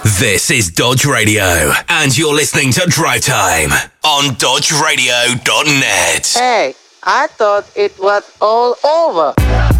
This is Dodge Radio, and you're listening to Drive Time on dodgeradio.net. Hey, I thought it was all over.